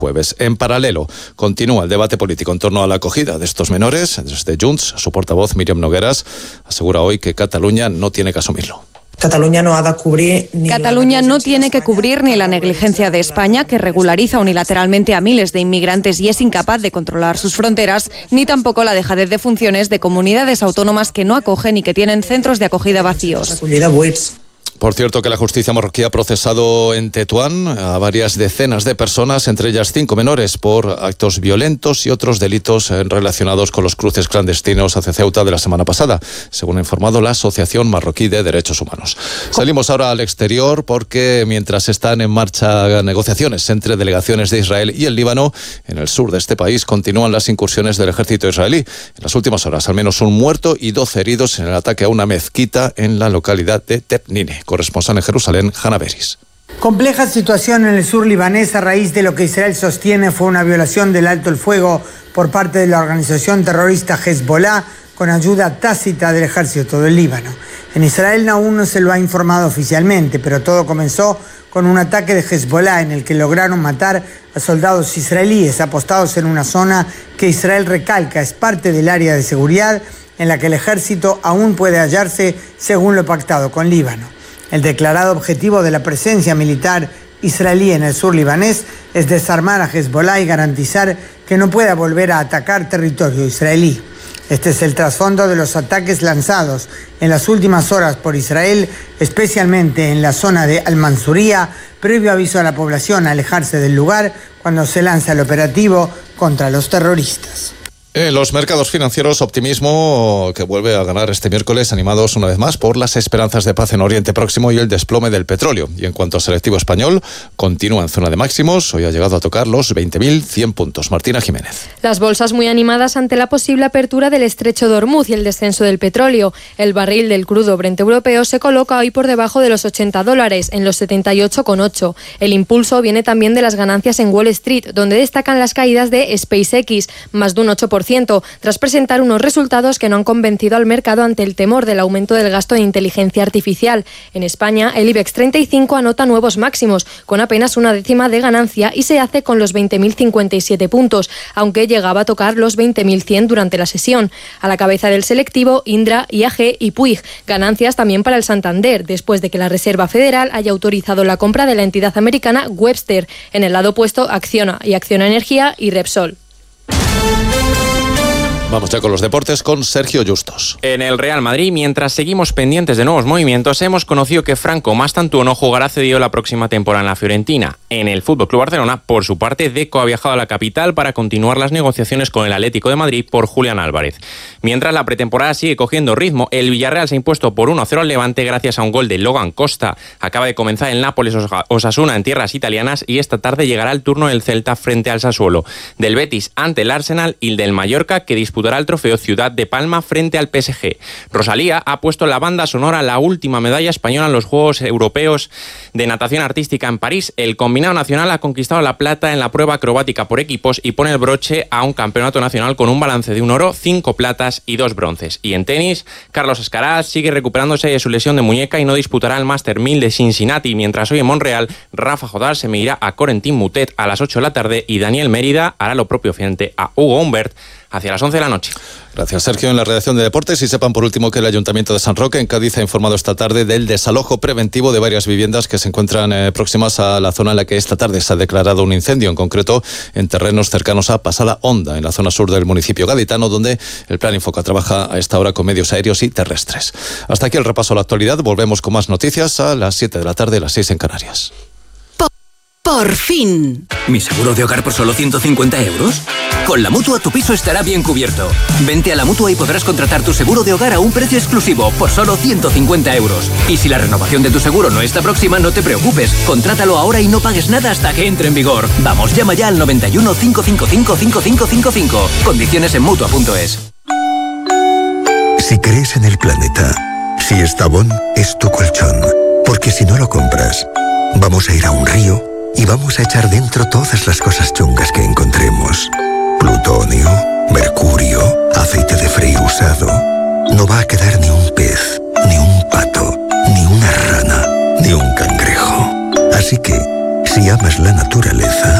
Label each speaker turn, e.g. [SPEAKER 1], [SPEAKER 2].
[SPEAKER 1] jueves. En paralelo, continúa el debate político en torno a la acogida de estos menores. Desde Junts, su portavoz, Míriam Nogueras, asegura hoy que Cataluña no tiene que asumirlo.
[SPEAKER 2] Cataluña no tiene que cubrir ni la negligencia de España, que regulariza unilateralmente a miles de inmigrantes y es incapaz de controlar sus fronteras, ni tampoco la dejadez de funciones de comunidades autónomas que no acogen y que tienen centros de acogida vacíos.
[SPEAKER 1] Por cierto, que la justicia marroquí ha procesado en Tetuán a varias decenas de personas, entre ellas 5 menores, por actos violentos y otros delitos relacionados con los cruces clandestinos hacia Ceuta de la semana pasada, según ha informado la Asociación Marroquí de Derechos Humanos. Salimos ahora al exterior porque mientras están en marcha negociaciones entre delegaciones de Israel y el Líbano, en el sur de este país continúan las incursiones del ejército israelí. En las últimas horas, al menos un muerto y 12 heridos en el ataque a una mezquita en la localidad de Tebnine. Corresponsal en Jerusalén, Hannah Beris.
[SPEAKER 3] Compleja situación en el sur libanés a raíz de lo que Israel sostiene fue una violación del alto el fuego por parte de la organización terrorista Hezbollah con ayuda tácita del ejército del Líbano. En Israel aún no se lo ha informado oficialmente, pero todo comenzó con un ataque de Hezbollah en el que lograron matar a soldados israelíes apostados en una zona que Israel recalca es parte del área de seguridad en la que el ejército aún puede hallarse según lo pactado con Líbano. El declarado objetivo de la presencia militar israelí en el sur libanés es desarmar a Hezbollah y garantizar que no pueda volver a atacar territorio israelí. Este es el trasfondo de los ataques lanzados en las últimas horas por Israel, especialmente en la zona de Al-Mansuriyah, previo aviso a la población a alejarse del lugar cuando se lanza el operativo contra los terroristas.
[SPEAKER 1] En los mercados financieros, optimismo que vuelve a ganar este miércoles, animados una vez más por las esperanzas de paz en Oriente Próximo y el desplome del petróleo. Y en cuanto al selectivo español, continúa en zona de máximos. Hoy ha llegado a tocar los 20.100 puntos. Martina Jiménez.
[SPEAKER 4] Las bolsas muy animadas ante la posible apertura del estrecho de Hormuz y el descenso del petróleo. El barril del crudo Brent europeo se coloca hoy por debajo de los $80, en los 78,8. El impulso viene también de las ganancias en Wall Street, donde destacan las caídas de SpaceX, más de un 8%. Tras presentar unos resultados que no han convencido al mercado ante el temor del aumento del gasto en inteligencia artificial. En España, el IBEX 35 anota nuevos máximos, con apenas una décima de ganancia y se hace con los 20.057 puntos, aunque llegaba a tocar los 20.100 durante la sesión. A la cabeza del selectivo, Indra, IAG y Puig. Ganancias también para el Santander, después de que la Reserva Federal haya autorizado la compra de la entidad americana Webster. En el lado opuesto, Acciona y Acciona Energía y Repsol.
[SPEAKER 1] Vamos ya con los deportes con Sergio Justos.
[SPEAKER 5] En el Real Madrid, mientras seguimos pendientes de nuevos movimientos, hemos conocido que Franco Mastantuono jugará cedido la próxima temporada en la Fiorentina. En el FC Barcelona, por su parte, Deco ha viajado a la capital para continuar las negociaciones con el Atlético de Madrid por Julián Álvarez. Mientras la pretemporada sigue cogiendo ritmo, el Villarreal se ha impuesto por 1-0 al Levante gracias a un gol de Logan Costa. Acaba de comenzar el Nápoles-Osasuna en tierras italianas y esta tarde llegará el turno del Celta frente al Sassuolo, del Betis ante el Arsenal y del Mallorca, que disputará el trofeo Ciudad de Palma frente al PSG. Rosalía ha puesto la banda sonora la última medalla española en los Juegos Europeos de Natación Artística en París. El combinado nacional ha conquistado la plata en la prueba acrobática por equipos y pone el broche a un campeonato nacional con un balance de 1 oro, 5 platas y 2 bronces. Y en tenis, Carlos Alcaraz sigue recuperándose de su lesión de muñeca y no disputará el Master 1000 de Cincinnati, mientras hoy en Montreal, Rafa Jodar se medirá a Corentin Moutet a las 8 de la tarde y Daniel Mérida hará lo propio frente a Hugo Humbert hacia las 11 de la noche.
[SPEAKER 1] Gracias, Sergio. En la redacción de Deportes, y sepan por último que el Ayuntamiento de San Roque, en Cádiz, ha informado esta tarde del desalojo preventivo de varias viviendas que se encuentran próximas a la zona en la que esta tarde se ha declarado un incendio, en concreto en terrenos cercanos a Pasada Honda, en la zona sur del municipio gaditano, donde el Plan Infoca trabaja a esta hora con medios aéreos y terrestres. Hasta aquí el repaso a la actualidad. Volvemos con más noticias a las 7 de la tarde, las 6 en Canarias.
[SPEAKER 6] ¡Por fin! ¿Mi seguro de hogar por solo 150 euros? Con la Mutua tu piso estará bien cubierto. Vente a la Mutua y podrás contratar tu seguro de hogar a un precio exclusivo por solo 150 euros. Y si la renovación de tu seguro no está próxima, no te preocupes. Contrátalo ahora y no pagues nada hasta que entre en vigor. Vamos, llama ya al 91 555 5555. Condiciones en Mutua.es.
[SPEAKER 7] Si crees en el planeta, si Estavón es tu colchón, porque si no lo compras, vamos a ir a un río y vamos a echar dentro todas las cosas chungas que encontremos. Plutonio, mercurio, aceite de freír usado. No va a quedar ni un pez, ni un pato, ni una rana, ni un cangrejo. Así que, si amas la naturaleza,